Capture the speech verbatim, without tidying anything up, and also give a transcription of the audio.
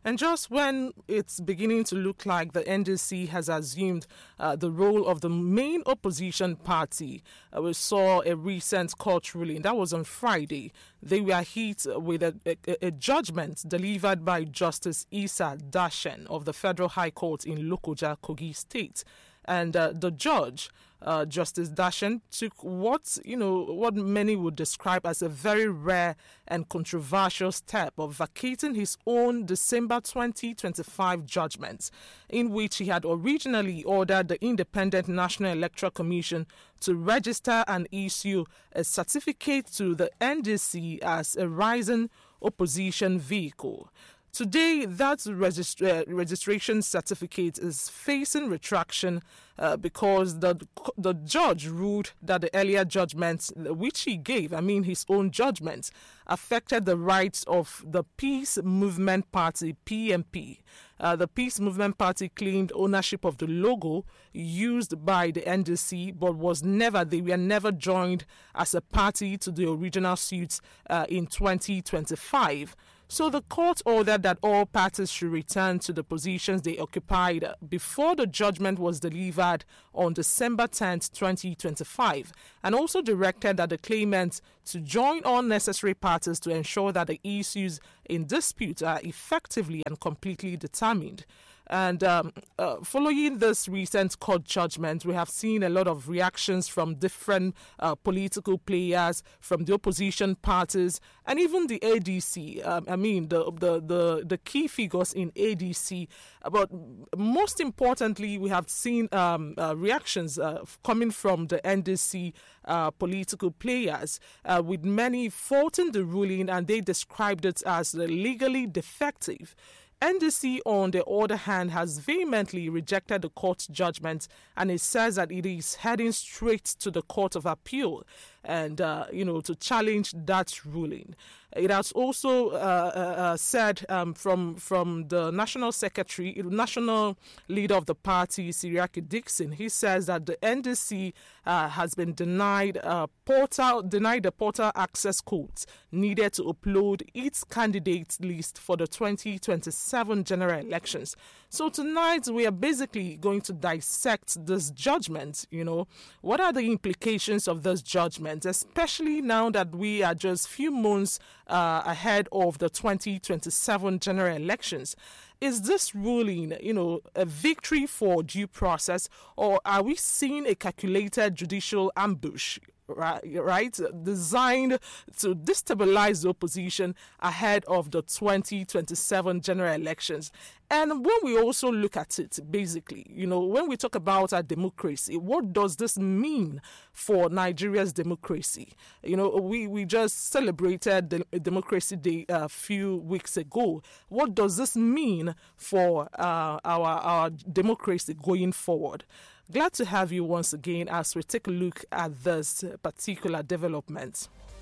And just when it's beginning to look like the N D C has assumed uh, the role of the main opposition party, uh, we saw a recent court ruling. That was on Friday. They were hit with a, a, a judgment delivered by Justice Isa Dashen of the Federal High Court in Lokoja, Kogi State. And uh, the judge, uh, Justice Dashen, took what, you know, what many would describe as a very rare and controversial step of vacating his own December twenty twenty-five judgment, in which he had originally ordered the Independent National Electoral Commission to register and issue a certificate to the N D C as a rising opposition vehicle. Today, that registra- registration certificate is facing retraction uh, because the the judge ruled that the earlier judgment, which he gave, I mean his own judgment, affected the rights of the Peace Movement Party, P M P. Uh, the Peace Movement Party claimed ownership of the logo used by the N D C, but was never, they were never joined as a party to the original suits uh, in twenty twenty-five. So the court ordered that all parties should return to the positions they occupied before the judgment was delivered on December tenth, twenty twenty-five, and also directed that the claimants to join all necessary parties to ensure that the issues in dispute are effectively and completely determined. And um, uh, following this recent court judgment, we have seen a lot of reactions from different uh, political players, from the opposition parties, and even the A D C. Um, I mean, the, the, the, the key figures in A D C. But most importantly, we have seen um, uh, reactions uh, coming from the N D C uh, political players, uh, with many faulting the ruling, and they described it as legally defective. N D C, on the other hand, has vehemently rejected the court's judgment, and it says that it is heading straight to the Court of Appeal and, uh, you know, to challenge that ruling. It has also uh, uh, said um, from from the National Secretary, National Leader of the party, Siriaki Dixon, he says that the N D C uh, has been denied uh, portal, denied the portal access codes needed to upload its candidate list for the twenty twenty-seven general elections. So tonight we are basically going to dissect this judgment. You know, what are the implications of this judgment, especially now that we are just few months uh, ahead of the twenty twenty-seven general elections? Is this ruling, you know, a victory for due process, or are we seeing a calculated judicial ambush? Right, right, designed to destabilize the opposition ahead of the twenty twenty-seven general elections? And when we also look at it, basically, you know, when we talk about our democracy, what does this mean for Nigeria's democracy? You know, we, we just celebrated the Democracy Day a few weeks ago. What does this mean for uh, our, our democracy going forward? Glad to have you once again as we take a look at this particular development.